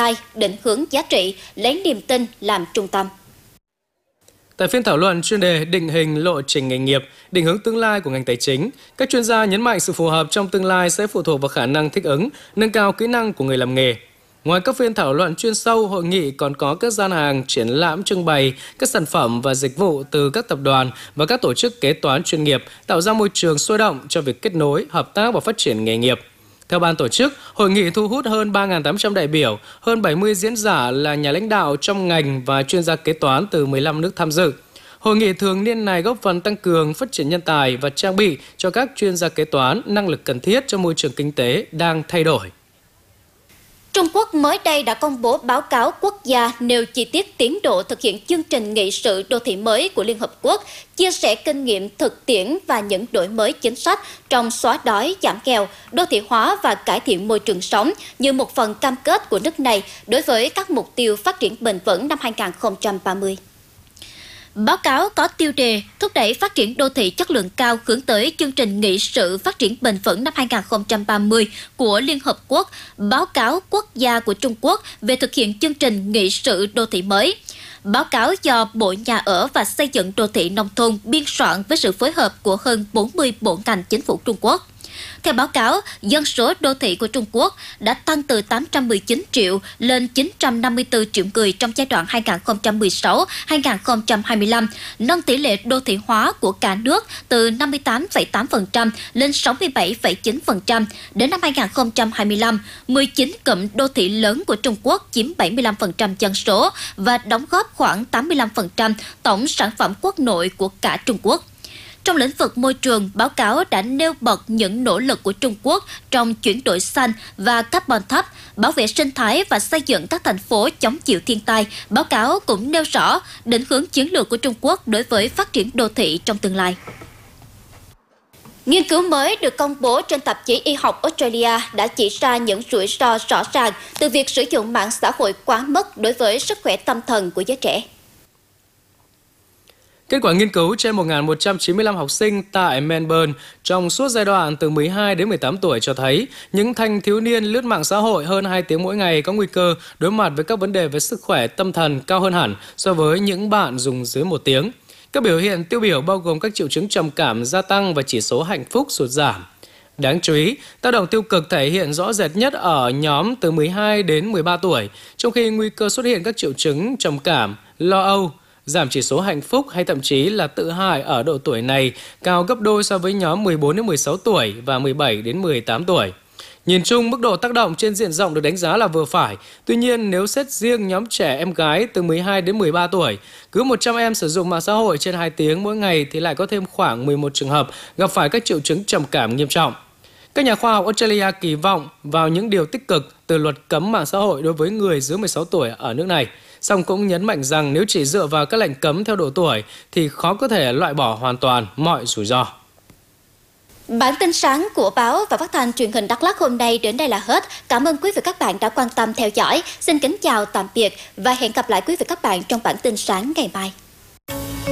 lai, định hướng giá trị, lấy niềm tin làm trung tâm. Tại phiên thảo luận chuyên đề định hình lộ trình nghề nghiệp, định hướng tương lai của ngành tài chính, các chuyên gia nhấn mạnh sự phù hợp trong tương lai sẽ phụ thuộc vào khả năng thích ứng, nâng cao kỹ năng của người làm nghề. Ngoài các phiên thảo luận chuyên sâu, hội nghị còn có các gian hàng, triển lãm trưng bày, các sản phẩm và dịch vụ từ các tập đoàn và các tổ chức kế toán chuyên nghiệp, tạo ra môi trường sôi động cho việc kết nối, hợp tác và phát triển nghề nghiệp. Theo ban tổ chức, hội nghị thu hút hơn 3.800 đại biểu, hơn 70 diễn giả là nhà lãnh đạo trong ngành và chuyên gia kế toán từ 15 nước tham dự. Hội nghị thường niên này góp phần tăng cường phát triển nhân tài và trang bị cho các chuyên gia kế toán năng lực cần thiết cho môi trường kinh tế đang thay đổi. Trung Quốc mới đây đã công bố báo cáo quốc gia nêu chi tiết tiến độ thực hiện chương trình nghị sự đô thị mới của Liên Hợp Quốc, chia sẻ kinh nghiệm thực tiễn và những đổi mới chính sách trong xóa đói, giảm nghèo, đô thị hóa và cải thiện môi trường sống như một phần cam kết của nước này đối với các mục tiêu phát triển bền vững năm 2030. Báo cáo có tiêu đề thúc đẩy phát triển đô thị chất lượng cao hướng tới chương trình nghị sự phát triển bền vững năm 2030 của Liên Hợp Quốc, báo cáo quốc gia của Trung Quốc về thực hiện chương trình nghị sự đô thị mới. Báo cáo do Bộ Nhà ở và Xây dựng Đô thị Nông thôn biên soạn với sự phối hợp của hơn 40 bộ ngành chính phủ Trung Quốc. Theo báo cáo, dân số đô thị của Trung Quốc đã tăng từ 819 triệu lên 954 triệu người trong giai đoạn 2016-2025, nâng tỷ lệ đô thị hóa của cả nước từ 58,8% lên 67,9%. Đến năm 2025, 19 cụm đô thị lớn của Trung Quốc chiếm 75% dân số và đóng góp khoảng 85% tổng sản phẩm quốc nội của cả Trung Quốc. Trong lĩnh vực môi trường, báo cáo đã nêu bật những nỗ lực của Trung Quốc trong chuyển đổi xanh và carbon thấp, bảo vệ sinh thái và xây dựng các thành phố chống chịu thiên tai. Báo cáo cũng nêu rõ định hướng chiến lược của Trung Quốc đối với phát triển đô thị trong tương lai. Nghiên cứu mới được công bố trên tạp chí Y học Australia đã chỉ ra những rủi ro rõ ràng từ việc sử dụng mạng xã hội quá mức đối với sức khỏe tâm thần của giới trẻ. Kết quả nghiên cứu trên 1.195 học sinh tại Melbourne trong suốt giai đoạn từ 12 đến 18 tuổi cho thấy những thanh thiếu niên lướt mạng xã hội hơn 2 tiếng mỗi ngày có nguy cơ đối mặt với các vấn đề về sức khỏe tâm thần cao hơn hẳn so với những bạn dùng dưới 1 tiếng. Các biểu hiện tiêu biểu bao gồm các triệu chứng trầm cảm gia tăng và chỉ số hạnh phúc sụt giảm. Đáng chú ý, tác động tiêu cực thể hiện rõ rệt nhất ở nhóm từ 12 đến 13 tuổi, trong khi nguy cơ xuất hiện các triệu chứng trầm cảm, lo âu, giảm chỉ số hạnh phúc hay thậm chí là tự hại ở độ tuổi này cao gấp đôi so với nhóm 14 đến 16 tuổi và 17 đến 18 tuổi. Nhìn chung, mức độ tác động trên diện rộng được đánh giá là vừa phải. Tuy nhiên, nếu xét riêng nhóm trẻ em gái từ 12 đến 13 tuổi, cứ 100 em sử dụng mạng xã hội trên 2 tiếng mỗi ngày thì lại có thêm khoảng 11 trường hợp gặp phải các triệu chứng trầm cảm nghiêm trọng. Các nhà khoa học Australia kỳ vọng vào những điều tích cực từ luật cấm mạng xã hội đối với người dưới 16 tuổi ở nước này. Song cũng nhấn mạnh rằng nếu chỉ dựa vào các lệnh cấm theo độ tuổi thì khó có thể loại bỏ hoàn toàn mọi rủi ro. Bản tin sáng của báo và phát thanh truyền hình Đắk Lắk hôm nay đến đây là hết. Cảm ơn quý vị và các bạn đã quan tâm theo dõi. Xin kính chào tạm biệt và hẹn gặp lại quý vị và các bạn trong bản tin sáng ngày mai.